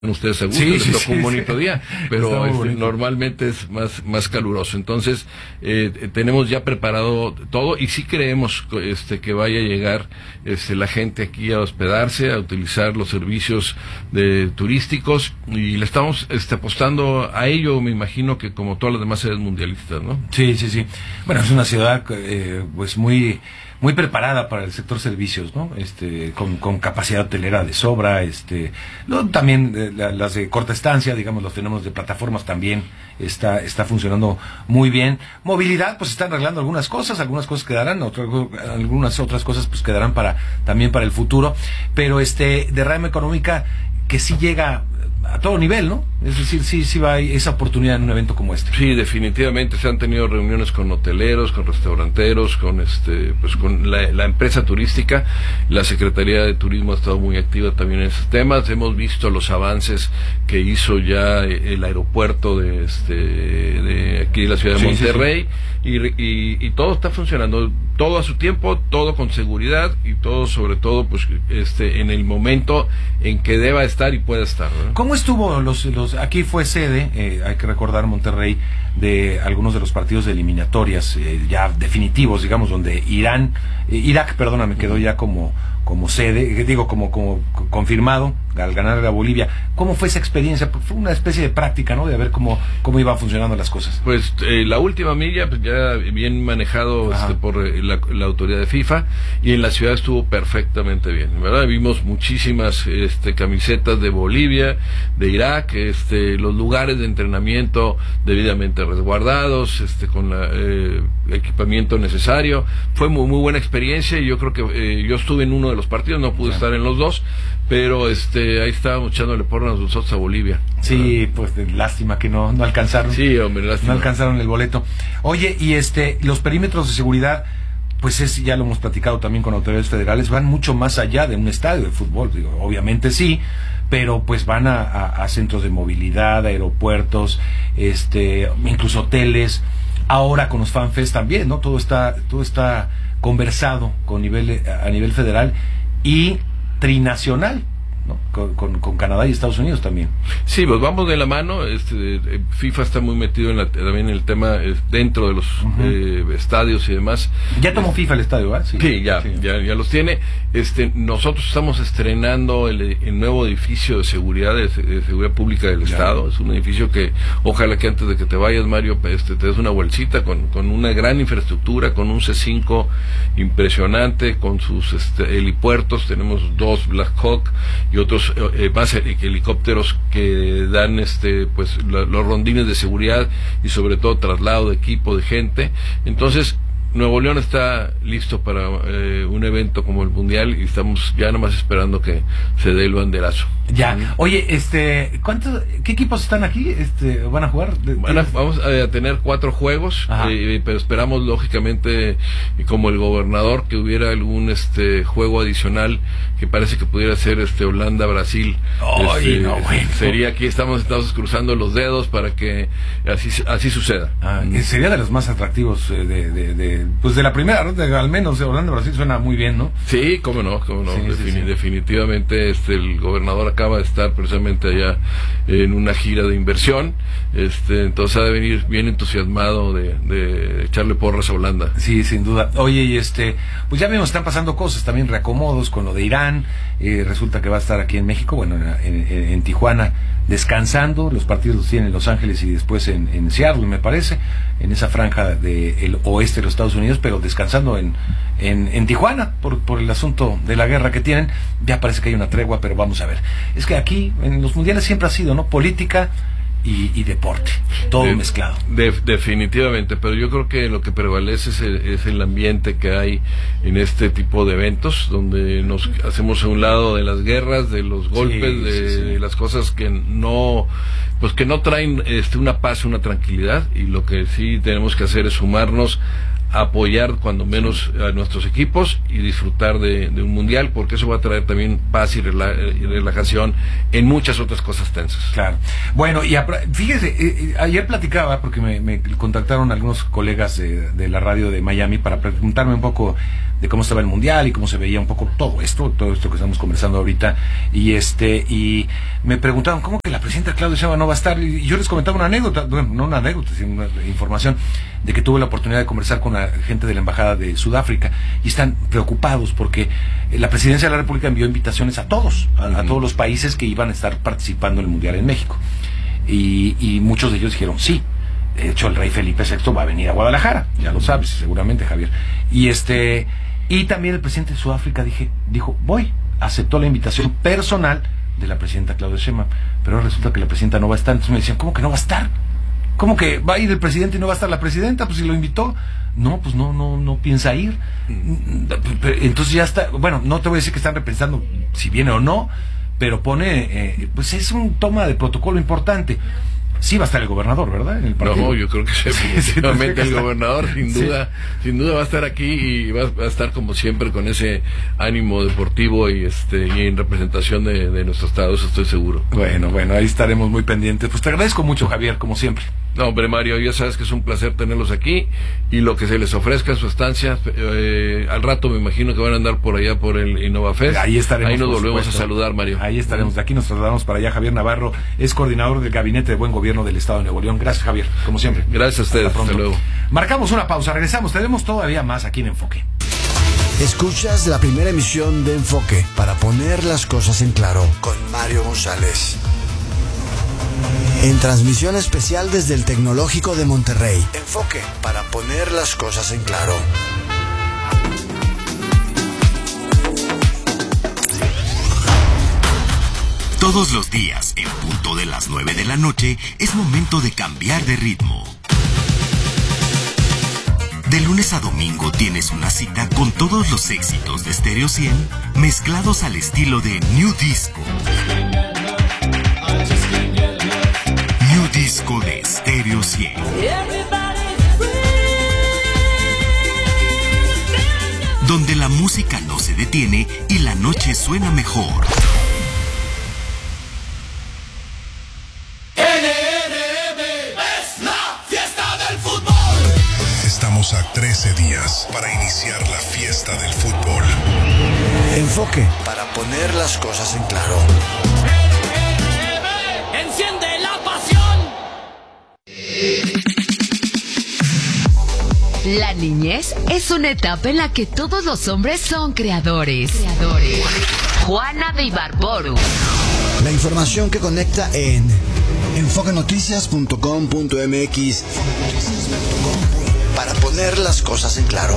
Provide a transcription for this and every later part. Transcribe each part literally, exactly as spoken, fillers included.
ustedes a gusto, sí, les sí, tocó sí, un bonito sí. día, pero este, normalmente es más más caluroso. Entonces, eh, tenemos ya preparado todo y sí creemos este que vaya a llegar este la gente aquí a hospedarse, a utilizar los servicios de turísticos, y le estamos este, apostando a ello, me imagino que como todas las demás ciudades mundialistas, ¿no? Sí, sí, sí. Bueno, es una ciudad eh, pues muy muy preparada para el sector servicios, ¿no? Este, con, con capacidad hotelera de sobra, este, no, también eh, la, las de corta estancia, digamos, los fenómenos de plataformas también está está funcionando muy bien. Movilidad, pues están arreglando algunas cosas, algunas cosas quedarán, otras, algunas otras cosas pues quedarán para también para el futuro, pero este derrama económica que sí llega a todo nivel, ¿no? Es decir, sí, sí va esa oportunidad en un evento como este. Sí, definitivamente se han tenido reuniones con hoteleros, con restauranteros, con este, pues con la, la empresa turística. La Secretaría de Turismo ha estado muy activa también en esos temas. Hemos visto los avances que hizo ya el aeropuerto de este, de aquí de la ciudad de sí, Monterrey, sí, sí. Y, y, y todo está funcionando, todo a su tiempo, todo con seguridad y todo sobre todo, pues, este, en el momento en que deba estar y pueda estar, ¿no? ¿Cómo estuvo los, los aquí fue sede, eh, hay que recordar, Monterrey, de algunos de los partidos de eliminatorias eh, ya definitivos, digamos, donde Irán, eh, Irak, perdóname, quedó ya como como sede, digo, como como confirmado al ganar a Bolivia. ¿Cómo fue esa experiencia? Fue una especie de práctica, ¿no? De ver cómo cómo iban funcionando las cosas. Pues eh, la última milla, pues, ya bien manejado este, por eh, la, la autoridad de FIFA, y en la ciudad estuvo perfectamente bien, ¿verdad? Vimos muchísimas este, camisetas de Bolivia, de Irak, este, los lugares de entrenamiento debidamente resguardados, este, con el eh, equipamiento necesario. Fue muy muy buena experiencia, y yo creo que eh, yo estuve en uno de los partidos, no pude sí. estar en los dos, pero este ahí estábamos echándole porras nosotros a Bolivia. Sí, pues lástima que no no alcanzaron. Sí, hombre, lástima. No alcanzaron el boleto. Oye, y este los perímetros de seguridad, pues es, ya lo hemos platicado también con autoridades federales, van mucho más allá de un estadio de fútbol. Digo, obviamente sí, pero pues van a, a, a centros de movilidad, aeropuertos, este, incluso hoteles. Ahora con los FanFest también, ¿no? Todo está todo está conversado con nivel a nivel federal y trinacional, ¿no? Con, con, con Canadá y Estados Unidos también. Sí, pues vamos de la mano. Este, FIFA está muy metido en la, también en el tema eh, dentro de los uh-huh. eh, estadios y demás. Ya tomó FIFA el estadio, ¿eh? Sí, sí, ya, sí. ya, ya los tiene. Este, nosotros estamos estrenando el, el nuevo edificio de seguridad de, de seguridad pública del ya. Estado. Es un edificio que ojalá que antes de que te vayas, Mario, este, te des una bolsita con, con una gran infraestructura, con un C cinco impresionante, con sus este, helipuertos. Tenemos dos Black Hawk y otros eh, más helicópteros que dan este pues la, los rondines de seguridad y sobre todo traslado de equipo, de gente. Entonces Nuevo León está listo para eh, un evento como el Mundial, y estamos ya nomás esperando que se dé el banderazo. Ya. Oye, este, ¿cuántos, qué equipos están aquí? Este, ¿van a jugar? Van a, vamos a tener cuatro juegos, eh, pero esperamos lógicamente, como el gobernador, que hubiera algún este juego adicional, que parece que pudiera ser este Holanda Brasil. Oye, este, no, bueno. Sería aquí, estamos, estamos cruzando los dedos para que así así suceda. Ah, sería de los más atractivos eh, de, de, de pues de la primera ronda, al menos Holanda Brasil suena muy bien, ¿no? Sí, cómo no, cómo no, sí, Defin- sí, sí. definitivamente este el gobernador acaba de estar precisamente allá en una gira de inversión, este entonces ha de venir bien entusiasmado de, de echarle porras a Holanda. Sí, sin duda. Oye, y este, pues ya vemos, están pasando cosas, también reacomodos con lo de Irán, eh, resulta que va a estar aquí en México, bueno, en, en, en Tijuana, descansando. Los partidos los tienen en Los Ángeles y después en, en Seattle, me parece, en esa franja del oeste de los Estados Unidos, pero descansando en, en, en Tijuana por, por el asunto de la guerra que tienen. Ya parece que hay una tregua, pero vamos a ver. Es que aquí en los mundiales siempre ha sido, ¿no? Política y, y deporte, todo de, mezclado. De, definitivamente, pero yo creo que lo que prevalece es el, es el ambiente que hay en este tipo de eventos, donde nos hacemos a un lado de las guerras, de los golpes, sí, de, sí, sí. de las cosas que no, pues que no traen este una paz, una tranquilidad, y lo que sí tenemos que hacer es sumarnos apoyar cuando menos a nuestros equipos y disfrutar de, de un mundial, porque eso va a traer también paz y, rela, y relajación en muchas otras cosas tensas. Claro. Bueno, y a, fíjese, eh, ayer platicaba, porque me, me contactaron algunos colegas de, de la radio de Miami para preguntarme un poco de cómo estaba el mundial y cómo se veía un poco todo esto, todo esto que estamos conversando ahorita, y este, y me preguntaron cómo que la presidenta Claudia Sheinbaum no va a estar, y yo les comentaba una anécdota, bueno, no una anécdota, sino una información de que tuve la oportunidad de conversar con la gente de la embajada de Sudáfrica, y están preocupados porque la presidencia de la República envió invitaciones a todos, a, uh-huh. a todos los países que iban a estar participando en el mundial en México, y, y muchos de ellos dijeron sí. De hecho, el rey Felipe sexto va a venir a Guadalajara, ya lo sabes, seguramente, Javier. Y este, y también el presidente de Sudáfrica dije, dijo, voy, aceptó la invitación personal de la presidenta Claudia Sheinbaum, pero resulta que la presidenta no va a estar. Entonces me decían, ¿cómo que no va a estar? ¿Cómo que va a ir el presidente y no va a estar la presidenta? Pues si lo invitó. No, pues no, no, no piensa ir. Entonces ya está, bueno, no te voy a decir que están repensando si viene o no, pero pone, eh, pues es un toma de protocolo importante. Sí va a estar el gobernador, ¿verdad? En el partido. No, yo creo que sí, definitivamente el gobernador sin duda, sí. sin duda va a estar aquí y va, va a estar como siempre con ese ánimo deportivo y este y en representación de, de nuestro estado, eso estoy seguro. Bueno, bueno, ahí estaremos muy pendientes. Pues te agradezco mucho, Javier, como siempre. No, hombre, Mario, ya sabes que es un placer tenerlos aquí y lo que se les ofrezca en su estancia, eh, al rato me imagino que van a andar por allá por el InnovaFest. Ahí estaremos. Ahí nos volvemos a saludar, Mario. Ahí estaremos. De aquí nos trasladamos para allá. Javier Navarro es coordinador del Gabinete de Buen Gobierno del Estado de Nuevo León. Gracias, Javier, como siempre. Gracias a ustedes. Hasta, Hasta luego. Marcamos una pausa, regresamos. Tenemos todavía más aquí en Enfoque. Escuchas la primera emisión de Enfoque para poner las cosas en claro con Mario González. En transmisión especial desde el Tecnológico de Monterrey. Enfoque para poner las cosas en claro. Todos los días, en punto de las nueve de la noche, es momento de cambiar de ritmo. De lunes a domingo tienes una cita con todos los éxitos de Stereo cien mezclados al estilo de New Disco. New Disco de Stereo cien. Donde la música no se detiene y la noche suena mejor. Estamos a trece días para iniciar la fiesta del fútbol. Enfoque para poner las cosas en claro. ¡Enciende la pasión! La niñez es una etapa en la que todos los hombres son creadores. Creadores. Juana de Ibarboru. La información que conecta en enfoque noticias punto com punto m x para poner las cosas en claro.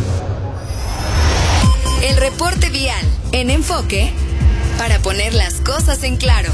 El reporte vial en Enfoque para poner las cosas en claro.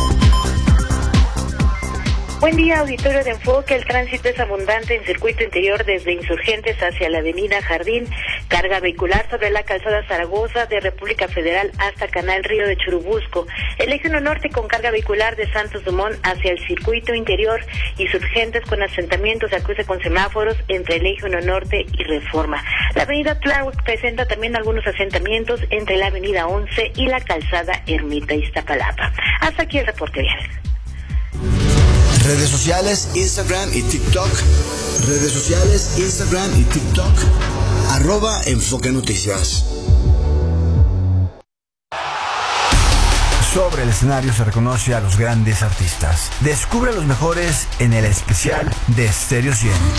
Buen día, auditorio de Enfoque. El tránsito es abundante en circuito interior desde Insurgentes hacia la avenida Jardín, carga vehicular sobre la calzada Zaragoza de República Federal hasta Canal Río de Churubusco, el eje uno norte con carga vehicular de Santos Dumont hacia el circuito interior, Insurgentes con asentamientos a cruce con semáforos entre el eje uno norte y Reforma. La avenida Tláhuac presenta también algunos asentamientos entre la avenida once y la calzada Ermita Iztapalapa. Hasta aquí el reporte vial. Redes sociales, Instagram y TikTok. Redes sociales, Instagram y TikTok. Arroba Enfoque Noticias. Sobre el escenario se reconoce a los grandes artistas. Descubre a los mejores en el especial de Stereo cien.